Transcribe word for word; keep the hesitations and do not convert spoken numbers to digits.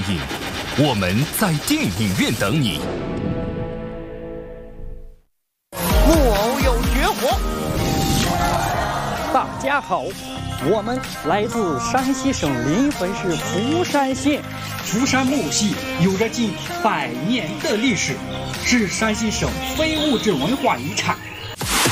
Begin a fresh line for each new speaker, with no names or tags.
映，我们在电影院等你。
木偶有绝活。
大家好，我们来自山西省临汾市福山县。福山木戏有着近百年的历史，是山西省非物质文化遗产。